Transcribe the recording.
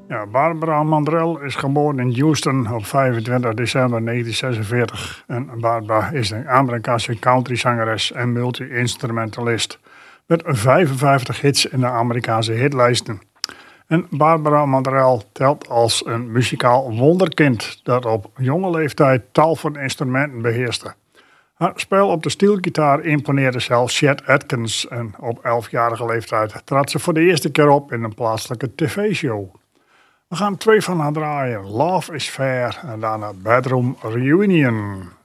Ja, Barbara Mandrell is geboren in Houston op 25 december 1946. En Barbara is een Amerikaanse countryzangeres en multi-instrumentalist. Met 55 hits in de Amerikaanse hitlijsten. En Barbara Mandrell telt als een muzikaal wonderkind dat op jonge leeftijd tal van instrumenten beheerste. Haar spel op de steelgitaar imponeerde zelfs Chet Atkins en op 11-jarige leeftijd trad ze voor de eerste keer op in een plaatselijke tv-show. We gaan twee van haar draaien, Love is Fair en daarna Bedroom Reunion.